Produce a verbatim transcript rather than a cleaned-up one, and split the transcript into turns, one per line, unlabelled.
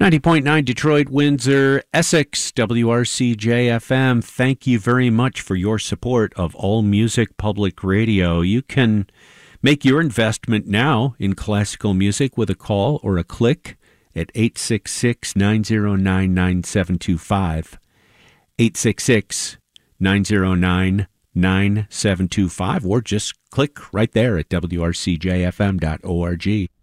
ninety point nine Detroit, Windsor, Essex, W R C J F M. Thank you very much for your support of All Music Public Radio. You can make your investment now in classical music with a call or a click at eight six six, nine zero nine, nine seven two five. eight six six, nine zero nine, nine seven two five, or just click right there at W R C J F M dot org.